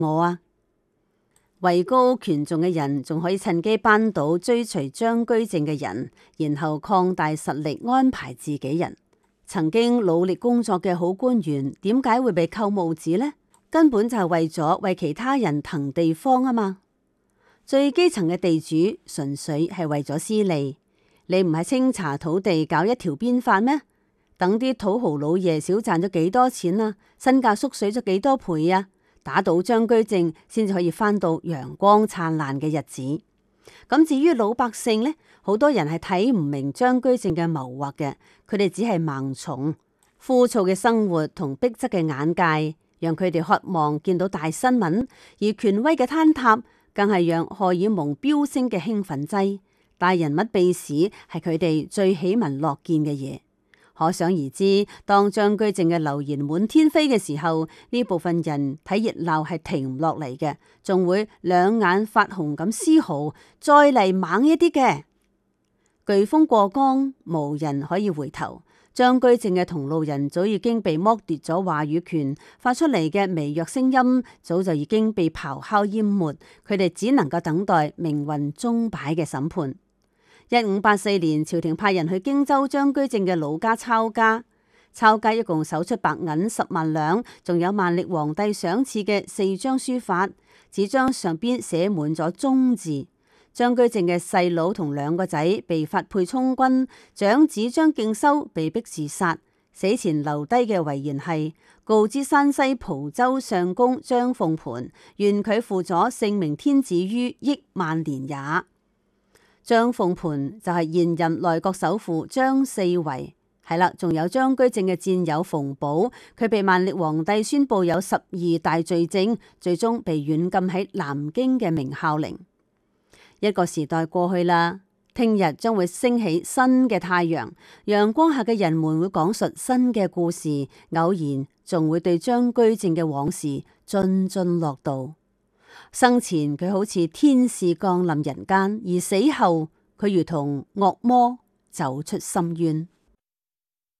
我啊，位高權重嘅人仲可以趁機扳倒追隨張居正嘅人，然後擴大實力安排自己人。曾經努力工作嘅好官員，點解會被扣帽子呢？根本就係為咗為其他人騰地方啊嘛！最基層嘅地主純粹係為咗私利，你唔係清查土地搞一條鞭法咩？等啲土豪老爺少賺咗幾多錢啊？身價縮水咗幾多倍啊？打倒張居正先至可以返到陽光燦爛嘅日子。咁至於老百姓呢，好多人係睇唔明張居正嘅謀劃嘅，佢哋只係盲從。枯燥嘅生活同逼仄嘅眼界，讓佢哋渴望見到大新聞，而權威嘅坍塌，更係讓荷爾蒙飆升嘅興奮劑。大人物秘史係佢哋最喜聞樂見嘅嘢。可想而知，當張居正嘅流言滿天飛嘅時候，呢部分人睇熱鬧係停唔落嚟嘅，仲會兩眼發紅咁嘶嚎，再嚟猛一啲嘅。颶風過江，無人可以回頭。張居正嘅同路人早已經被剝奪咗話語權，發出嚟嘅微弱聲音早就已經被咆哮淹沒，佢哋只能夠等待命運鐘擺嘅審判。1584年，朝廷派人去荊州張居正嘅老家抄家，抄家一共搜出白銀10萬兩，仲有萬曆皇帝賞賜嘅4張書法，紙張上邊寫滿咗忠字。張居正嘅細佬同2個仔被發配充軍，長子張敬修被逼自殺，死前留低嘅遺言係告知山西蒲州相公張鳳盤，願佢負咗聖明天子於億萬年也。張鳳盤就係現任內閣首輔張四維，係啦，仲有張居正嘅戰友馮保，佢被萬曆皇帝宣布有12大罪證，最終被軟禁喺南京嘅明孝陵。一個時代過去啦，聽日將會升起新嘅太陽，陽光下嘅人們會講述新嘅故事，偶然仲會對張居正嘅往事津津樂道。生前佢好似天使降臨人間，而死後佢如同惡魔走出深淵。